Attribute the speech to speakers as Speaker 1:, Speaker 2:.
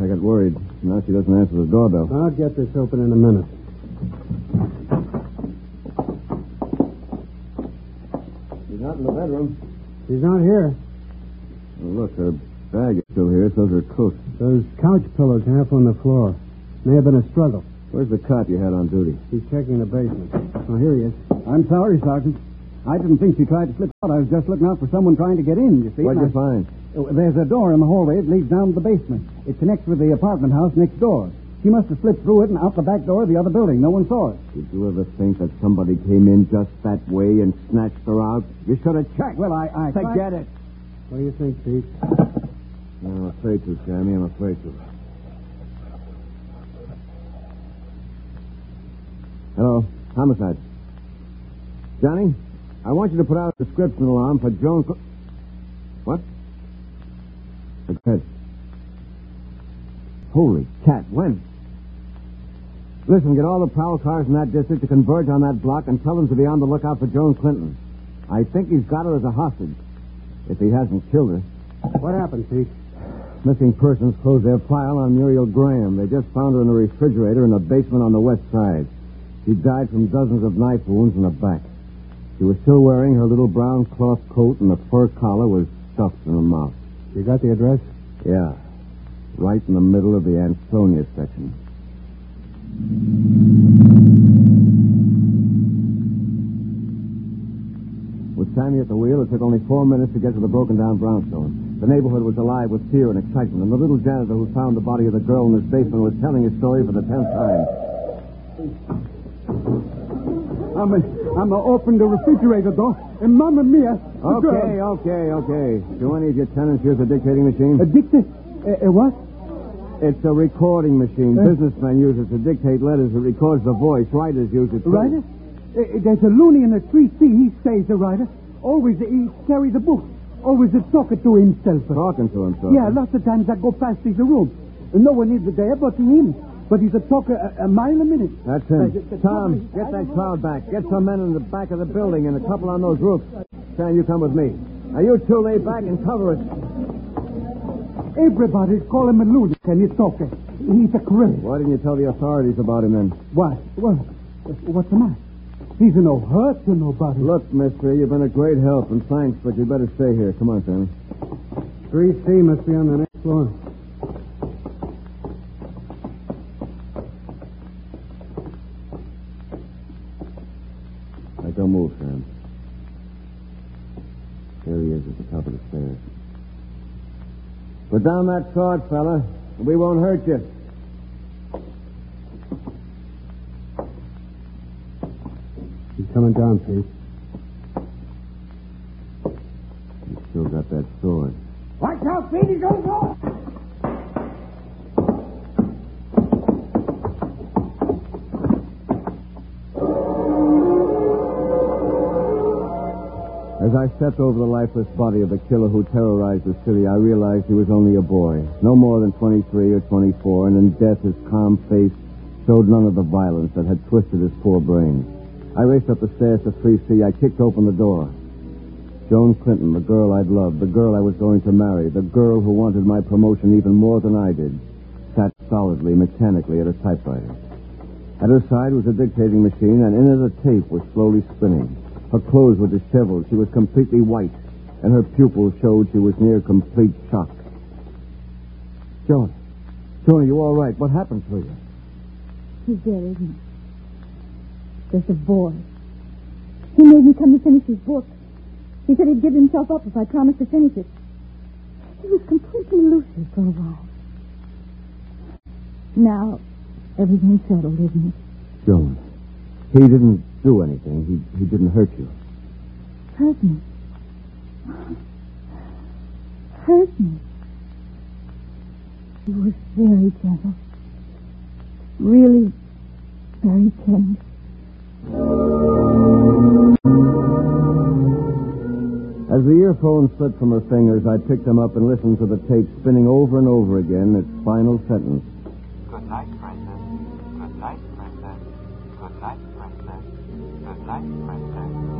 Speaker 1: I got worried. Now she doesn't answer the doorbell.
Speaker 2: I'll get this open in a minute.
Speaker 1: She's not in the bedroom.
Speaker 2: She's not here.
Speaker 1: Oh, look, her bag is still here. So is her coat.
Speaker 2: Those couch pillows half on the floor. May have been a struggle.
Speaker 1: Where's the cot you had on duty?
Speaker 2: He's checking the basement.
Speaker 3: Oh, here he is. I'm sorry, Sergeant. I didn't think she tried to slip out. I was just looking out for someone trying to get in, you see.
Speaker 1: What'd you find?
Speaker 3: There's a door in the hallway that leads down to the basement. It connects with the apartment house next door. She must have slipped through it and out the back door of the other building. No one saw it.
Speaker 1: Did you ever think that somebody came in just that way and snatched her out? You should have checked.
Speaker 3: Well, I
Speaker 1: Forget it.
Speaker 2: What do you think, Pete?
Speaker 1: I'm afraid to, Sammy. I'm afraid to. Hello. Homicide. Johnny, I want you to put out a description alarm for Joan... What? Okay. Holy cat, when? Listen, get all the prowl cars in that district to converge on that block and tell them to be on the lookout for Joan Clinton. I think he's got her as a hostage, if he hasn't killed her.
Speaker 2: What happened, Pete?
Speaker 1: Missing persons closed their file on Muriel Graham. They just found her in a refrigerator in the basement on the west side. She died from dozens of knife wounds in the back. She was still wearing her little brown cloth coat, and the fur collar was stuffed in her mouth.
Speaker 2: You got the address?
Speaker 1: Yeah. Right in the middle of the Ansonia section. With Sammy at the wheel, it took only 4 minutes to get to the broken-down brownstone. The neighborhood was alive with fear and excitement, and the little janitor who found the body of the girl in his basement was telling his story for the 10th time.
Speaker 3: I'm open the refrigerator door, and Mamma Mia.
Speaker 1: Okay. Do any of your tenants use a dictating machine?
Speaker 3: A dictator? What?
Speaker 1: It's a recording machine. Businessmen use it to dictate letters. It records the voice. Writers use it.
Speaker 3: Writer? There's a loony in the 3C. He stays a writer. Always he carries a book. Always talking to himself.
Speaker 1: Talking to himself?
Speaker 3: Yeah, lots of times I go past his room. No one is there but him. But he's a talker a mile a minute.
Speaker 1: That's him. Tom, get that crowd back. Get some men in the back of the building and a couple on those roofs. Sam, you come with me. Now, you two lay back and cover it.
Speaker 3: Everybody's calling him a lunatic, and he's talking. He's a criminal.
Speaker 1: Why didn't you tell the authorities about him then?
Speaker 3: Why? Well, what's the matter? He's no hurt to nobody.
Speaker 1: Look, mister, you've been a great help, and thanks, but you'd better stay here. Come on, Sammy.
Speaker 2: 3C must be on the next floor.
Speaker 1: Don't move, Sam. There he is at the top of the stairs. Put down that sword, fella. We won't hurt you.
Speaker 2: He's coming down, Pete.
Speaker 1: He's still got that sword.
Speaker 3: Watch out, Pete. He's going to go.
Speaker 1: As I stepped over the lifeless body of the killer who terrorized the city, I realized he was only a boy, no more than 23 or 24, and in death his calm face showed none of the violence that had twisted his poor brain. I raced up the stairs to 3C. I kicked open the door. Joan Clinton, the girl I'd loved, the girl I was going to marry, the girl who wanted my promotion even more than I did, sat solidly, mechanically at a typewriter. At her side was a dictating machine, and in it a tape was slowly spinning. Her clothes were disheveled. She was completely white, and her pupils showed she was near complete shock. Joan, are you all right? What happened to you?
Speaker 4: He's dead, isn't he? There's a boy. He made me come to finish his book. He said he'd give himself up if I promised to finish it. He was completely lucid for a while. Now, everything's settled, isn't it?
Speaker 1: Joan, he didn't do anything. He didn't hurt you.
Speaker 4: Hurt me? Hurt me? He was very gentle. Really very tender.
Speaker 1: As the earphones slipped from her fingers, I picked them up and listened to the tape spinning over and over again its final sentence.
Speaker 5: Good night, Princess. Good night, Princess. Good night, Princess. Good night, Princess.